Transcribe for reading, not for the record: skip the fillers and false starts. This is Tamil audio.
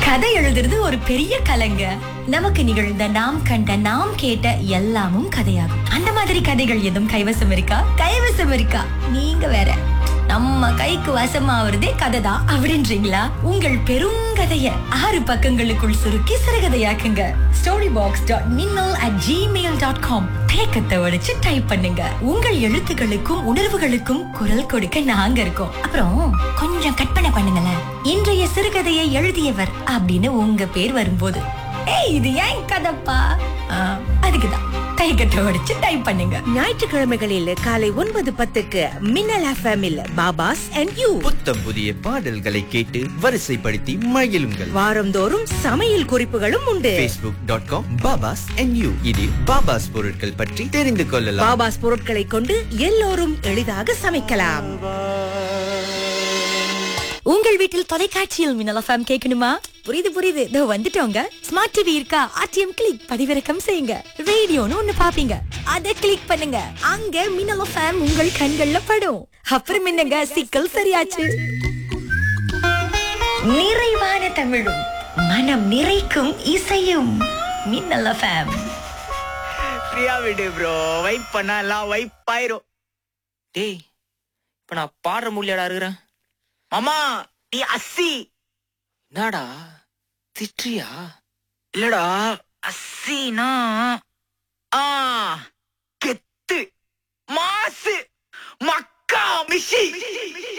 கதை எழுதுறது ஒரு பெரிய கலைங்க. நமக்கு நிகழ்ந்த, நாம் கண்ட, நாம் கேட்ட எல்லாமும் கதையாகும். அந்த மாதிரி கதைகள் எதுவும் கைவசம் இருக்கா? கைவசம் இருக்கா? நீங்க வேற. நம்ம கைக்கு வசமாவதே கதை தான் அப்படின்றீங்களா? உங்கள் பெருங்கதைய 6 பக்கங்களுக்குள் சுருக்கி சிறுகதையாக்குங்க. storybox.minnal@gmail.com தேக்கத்தை உடைச்சு டைப் பண்ணுங்க. உங்கள் எழுத்துக்களுக்கும் உணர்வுகளுக்கும் குரல் கொடுக்க நாங்க இருக்கோம். அப்புறம் கொஞ்சம் கற்பனை பண்ணுங்களேன். இன்றைய சிறுகதையை எழுதியவர் அப்படின்னு உங்க பேர் வரும்போது, ஏய் இது ஏன் கதைப்பா, அதுக்குதான் கைக்கட்டை உடைச்சு டைப் பண்ணுங்க. ஞாயிற்றுக்கிழமைகளில் காலை 9:10க்கு மின்னல் எஃப்எம்மில் பாபாஸ் அண்ட் யூ புத்தம் புதிய பாடல்களை கேட்டு வரிசைப்படுத்தி மகிழுங்கள். வாரந்தோறும் சமையல் குறிப்புகளும் உண்டு. facebook.com பாபாஸ் அண்ட் யூ இதில் பாபாஸ் பொருட்கள் பற்றி தெரிந்து கொள்ளலாம். பாபாஸ் பொருட்களை கொண்டு எல்லோரும் எளிதாக சமைக்கலாம். உங்கள் வீட்டில் தொலைக்காட்சியில் மின்னல் எஃப்எம் கேட்கணுமா? புரியுது இதோ வந்துட்டோங்க. ஸ்மார்ட் டிவி இருக்கா? ஆர்டிஎம் கிளிக் பதிவிறக்கம் செய்யுங்க. ரேடியோன்னு ஒண்ணு பாப்பீங்க, அதை கிளிக் பண்ணுங்க. அங்க மின்னல் எஃப்எம் உங்கள் கண்கள்ல படும். அப்புறம் என்னங்க, சிக்கல் சரியாச்சு. நிறைவான தமிழும் மனம் நிறைக்கும் இசையும் மின்னல் எஃப்எம். ஃப்ரீயா விடு ப்ரோ, வைப் பண்ணா எல்லாம் வைப் ஆயிரும். டேய், இப்ப நான் பாடுற முடியாடா இருக்கிறேன். மாமா நீ அஸ்ஸி. என்னடா திட்றியா? இல்லடா, அஸ்ஸினா கெத்து மாசு மக்கா மிஷி